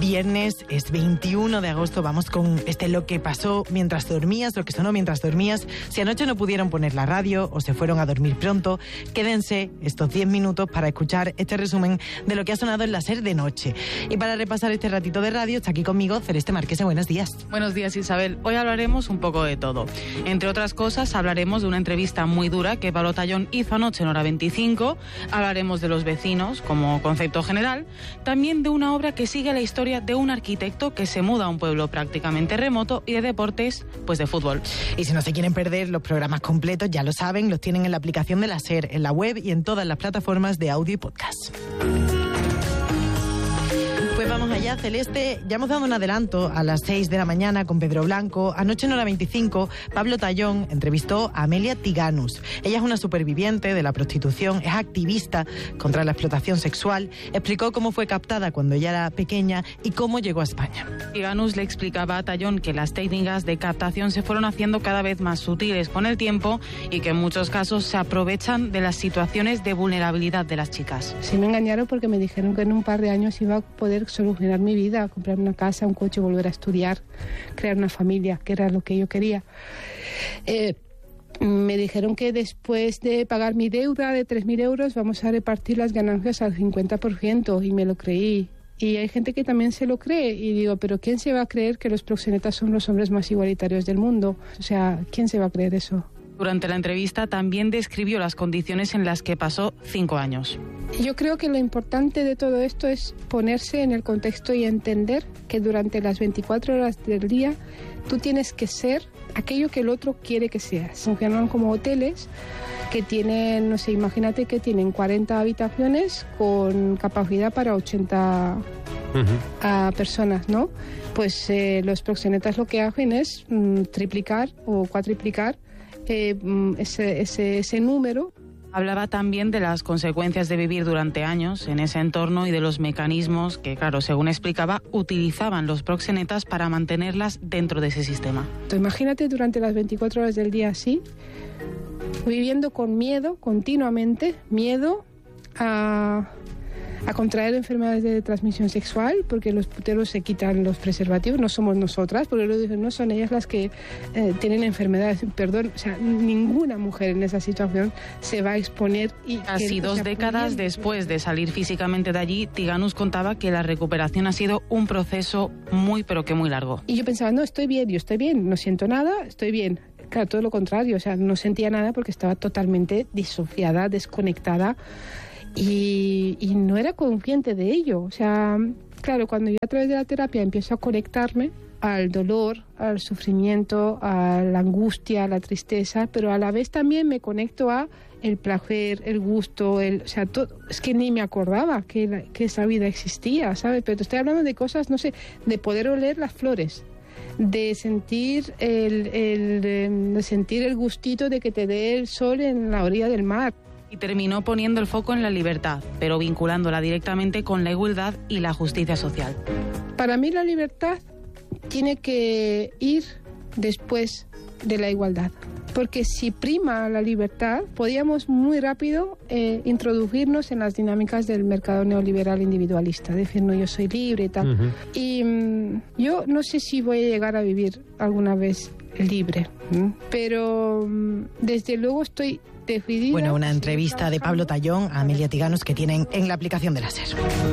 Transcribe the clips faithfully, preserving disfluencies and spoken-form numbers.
viernes, es veintiuno de agosto, vamos con este Lo que pasó mientras dormías, lo que sonó mientras dormías. Si anoche no pudieron poner la radio o se fueron a dormir pronto, quédense estos diez minutos para escuchar este resumen de lo que ha sonado en la SER de noche. Y para repasar este ratito de radio, está aquí conmigo Celeste Marquesa. Buenos días. Buenos días, Isabel. Hoy hablaremos un poco de todo. Entre otras cosas, hablaremos de una entrevista muy dura que Pablo Tallón hizo anoche en Hora veinticinco, hablaremos de los vecinos como concepto general, también de una obra que sigue la historia de un arquitecto que se muda a un pueblo prácticamente remoto, y de deportes, pues de fútbol. Y si no se quieren perder los programas completos, ya lo saben, los tienen en la aplicación de la SER, en la web y en todas las plataformas de audio y podcast. Pues vamos allá, Celeste. Ya hemos dado un adelanto a las seis de la mañana con Pedro Blanco. Anoche en Hora veinticinco, Pablo Tallón entrevistó a Amelia Tiganus. Ella es una superviviente de la prostitución, es activista contra la explotación sexual. Explicó cómo fue captada cuando ella era pequeña y cómo llegó a España. Tiganus le explicaba a Tallón que las técnicas de captación se fueron haciendo cada vez más sutiles con el tiempo y que en muchos casos se aprovechan de las situaciones de vulnerabilidad de las chicas. Sí me engañaron porque me dijeron que en un par de años iba a poder solucionar mi vida, comprar una casa, un coche, volver a estudiar, crear una familia, que era lo que yo quería. Eh, me dijeron que después de pagar mi deuda de tres mil euros vamos a repartir las ganancias al cincuenta por ciento, y me lo creí. Y hay gente que también se lo cree, y digo, pero ¿quién se va a creer que los proxenetas son los hombres más igualitarios del mundo? O sea, ¿quién se va a creer eso? Durante la entrevista también describió las condiciones en las que pasó cinco años. Yo creo que lo importante de todo esto es ponerse en el contexto y entender que durante las veinticuatro horas del día tú tienes que ser aquello que el otro quiere que seas. Funcionan como hoteles que tienen, no sé, imagínate que tienen cuarenta habitaciones con capacidad para ochenta uh-huh. uh, personas, ¿no? Pues eh, los proxenetas lo que hacen es mm, triplicar o cuatriplicar eh, ese, ese, ese número. Hablaba también de las consecuencias de vivir durante años en ese entorno y de los mecanismos que, claro, según explicaba, utilizaban los proxenetas para mantenerlas dentro de ese sistema. Entonces, imagínate durante las veinticuatro horas del día así, viviendo con miedo continuamente, miedo a, a contraer enfermedades de transmisión sexual, porque los puteros se quitan los preservativos, no somos nosotras, porque lo dicen, no son ellas las que eh, tienen enfermedades, perdón, o sea, ninguna mujer en esa situación se va a exponer. Y Casi que, dos o sea, décadas pudiendo. Después de salir físicamente de allí, Tiganus contaba que la recuperación ha sido un proceso muy, pero que muy largo. Y yo pensaba, no, estoy bien, yo estoy bien, no siento nada, estoy bien. Claro, todo lo contrario, o sea, no sentía nada porque estaba totalmente disociada, desconectada. Y, y no era consciente de ello. O sea, claro, cuando yo a través de la terapia empiezo a conectarme al dolor, al sufrimiento, a la angustia, a la tristeza, pero a la vez también me conecto a el placer, el gusto, el, o sea, todo, es que ni me acordaba que, la, que esa vida existía, ¿sabes? Pero te estoy hablando de cosas, no sé, de poder oler las flores, de sentir el, el, de sentir el gustito de que te dé el sol en la orilla del mar. Y terminó poniendo el foco en la libertad, pero vinculándola directamente con la igualdad y la justicia social. Para mí la libertad tiene que ir después de la igualdad, porque si prima la libertad, podíamos muy rápido eh, introducirnos en las dinámicas del mercado neoliberal individualista, decir, no, yo soy libre y tal. Uh-huh. Y mmm, yo no sé si voy a llegar a vivir alguna vez libre, ¿Mm? pero mmm, desde luego estoy decidida. Bueno, una entrevista de Pablo Tallón a Amelia Tiganus que tienen en la aplicación de la SER.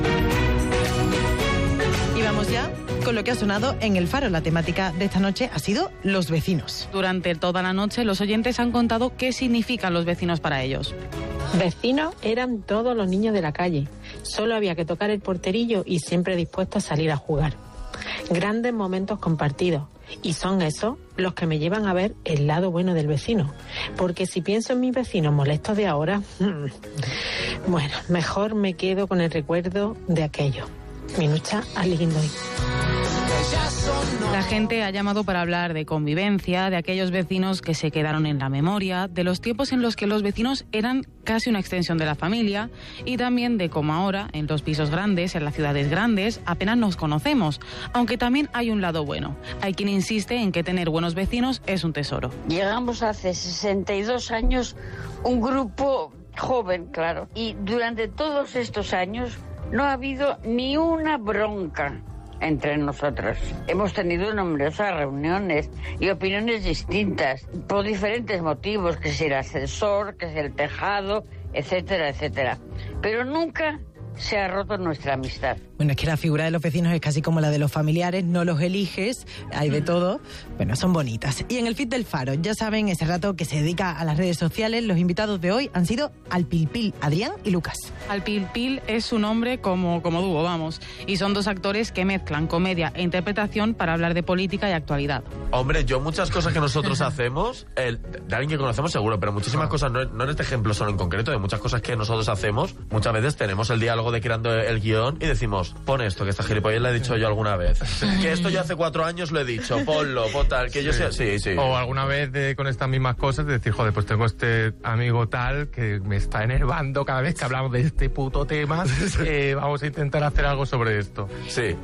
Y vamos ya con lo que ha sonado en El Faro. La temática de esta noche ha sido los vecinos. Durante toda la noche los oyentes han contado qué significan los vecinos para ellos. Vecinos eran todos los niños de la calle. Solo había que tocar el porterillo y siempre dispuestos a salir a jugar. Grandes momentos compartidos. Y son esos los que me llevan a ver el lado bueno del vecino. Porque si pienso en mis vecinos molestos de ahora, bueno, mejor me quedo con el recuerdo de aquello. Minucha Alindoy. La gente ha llamado para hablar de convivencia, de aquellos vecinos que se quedaron en la memoria, de los tiempos en los que los vecinos eran casi una extensión de la familia y también de cómo ahora, en los pisos grandes, en las ciudades grandes, apenas nos conocemos, aunque también hay un lado bueno. Hay quien insiste en que tener buenos vecinos es un tesoro. Llegamos hace sesenta y dos años, un grupo joven, claro, y durante todos estos años no ha habido ni una bronca. entre nosotros. Hemos tenido numerosas reuniones y opiniones distintas por diferentes motivos, que si el ascensor, que si el tejado, etcétera, etcétera. Pero nunca se ha roto nuestra amistad. Bueno, es que la figura de los vecinos es casi como la de los familiares, no los eliges, hay de todo. Bueno, son bonitas. Y en el feed del Faro, ya saben, ese rato que se dedica a las redes sociales, los invitados de hoy han sido Alpilpil, Adrián y Lucas. Alpilpil es su nombre como, como dúo, vamos. Y son dos actores que mezclan comedia e interpretación para hablar de política y actualidad. Hombre, yo muchas cosas que nosotros hacemos, el, de alguien que conocemos seguro, pero muchísimas cosas, no, no en este ejemplo solo en concreto, de muchas cosas que nosotros hacemos, muchas veces tenemos el diálogo de creando el guión y decimos, pon esto, que esta gilipollez la he dicho yo alguna vez. Que esto yo hace cuatro años lo he dicho, ponlo, pon tal, que yo sea... Sí, sí. O alguna vez de, con estas mismas cosas, de decir, joder, pues tengo este amigo tal que me está enervando cada vez que hablamos de este puto tema, eh, vamos a intentar hacer algo sobre esto. Sí.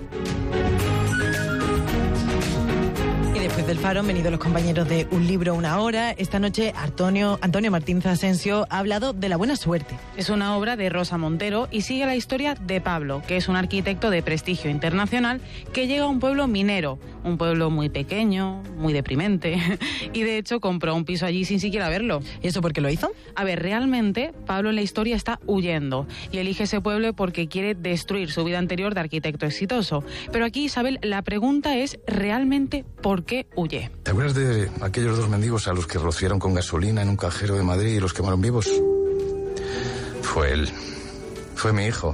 Después del Faro han venido los compañeros de Un Libro, Una Hora. Esta noche Antonio, Antonio Martínez Asensio ha hablado de La Buena Suerte. Es una obra de Rosa Montero y sigue la historia de Pablo, que es un arquitecto de prestigio internacional que llega a un pueblo minero, un pueblo muy pequeño, muy deprimente, y de hecho compró un piso allí sin siquiera verlo. ¿Y eso por qué lo hizo? A ver, realmente Pablo en la historia está huyendo y elige ese pueblo porque quiere destruir su vida anterior de arquitecto exitoso. Pero aquí, Isabel, la pregunta es realmente ¿por qué huye? ¿Te acuerdas de aquellos dos mendigos a los que rociaron con gasolina en un cajero de Madrid y los quemaron vivos? Fue él. Fue mi hijo.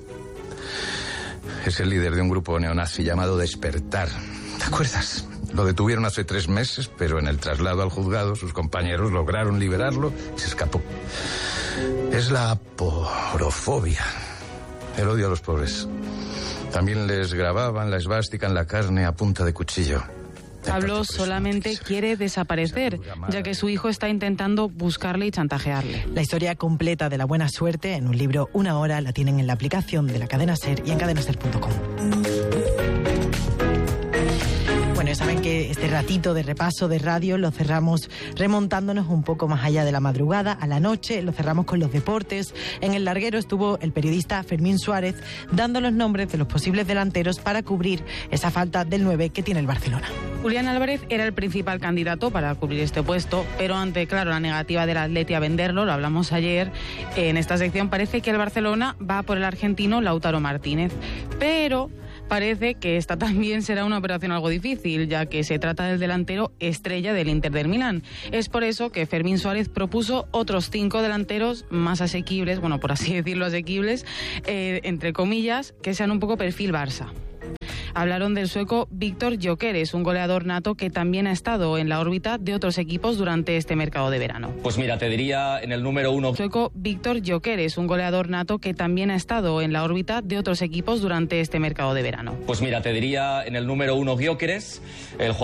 Es el líder de un grupo neonazi llamado Despertar. ¿Te acuerdas? Lo detuvieron hace tres meses, pero en el traslado al juzgado sus compañeros lograron liberarlo y se escapó. Es la aporofobia. El odio a los pobres. También les grababan la esvástica en la carne a punta de cuchillo. Pablo solamente quiere desaparecer, ya que su hijo está intentando buscarle y chantajearle. La historia completa de La Buena Suerte en Un Libro, Una Hora la tienen en la aplicación de la cadena SER y en cadena ser punto com. Bueno, saben que este ratito de repaso de radio lo cerramos remontándonos un poco más allá de la madrugada, a la noche, lo cerramos con los deportes. En el larguero estuvo el periodista Fermín Suárez dando los nombres de los posibles delanteros para cubrir esa falta del nueve que tiene el Barcelona. Julián Álvarez era el principal candidato para cubrir este puesto, pero ante, claro, la negativa del Atleti a venderlo, lo hablamos ayer, en esta sección parece que el Barcelona va por el argentino Lautaro Martínez, pero parece que esta también será una operación algo difícil, ya que se trata del delantero estrella del Inter del Milán. Es por eso que Fermín Suárez propuso otros cinco delanteros más asequibles, bueno, por así decirlo, asequibles, eh, entre comillas, que sean un poco perfil Barça. Hablaron del sueco Víctor Gyökeres, un goleador nato que también ha estado en la órbita de otros equipos durante este mercado de verano. Pues mira, te diría en el número uno... Sueco Víctor Gyökeres, un goleador nato que también ha estado en la órbita de otros equipos durante este mercado de verano. Pues mira, te diría en el número uno Gyökeres, el